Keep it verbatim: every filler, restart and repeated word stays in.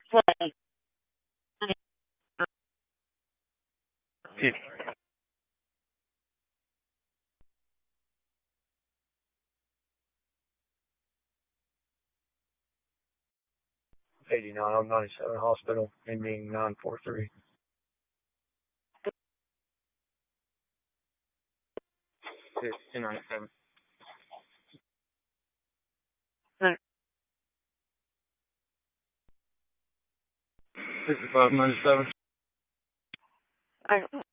eighty-nine oh ninety-seven Hospital, ending nine four three. two ninety-seven. fifty-five ninety-seven.